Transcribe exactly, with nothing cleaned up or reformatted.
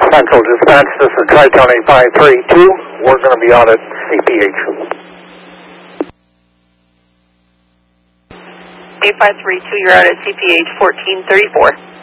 Central Dispatch, this is Tri-Town eight five three two. We're going to be out at C P H. eight five three two, you're out at C P H fourteen thirty-four.